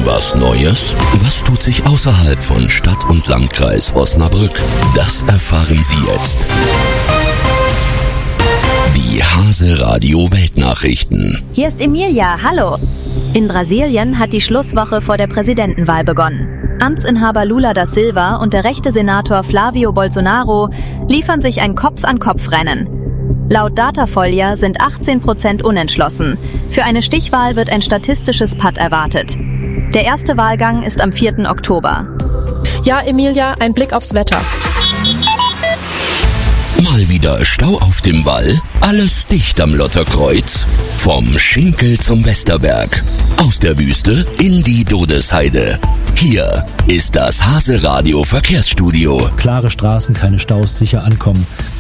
Was Neues? Was tut sich außerhalb von Stadt und Landkreis Osnabrück? Das erfahren Sie jetzt. Die Hase Radio Weltnachrichten. Hier ist Emilia, hallo. In Brasilien hat die Schlusswoche vor der Präsidentenwahl begonnen. Amtsinhaber Lula da Silva und der rechte Senator Flavio Bolsonaro liefern sich ein Kopf-an-Kopf-Rennen. Laut Datafolha sind 18% unentschlossen. Für eine Stichwahl wird ein statistisches Patt erwartet. Der erste Wahlgang ist am 4. Oktober. Ja, Emilia, ein Blick aufs Wetter. Mal wieder Stau auf dem Wall, alles dicht am Lotterkreuz. Vom Schinkel zum Westerberg, aus der Wüste in die Dodesheide. Hier ist das Hase Radio Verkehrsstudio. Klare Straßen, keine Staus, sicher ankommen.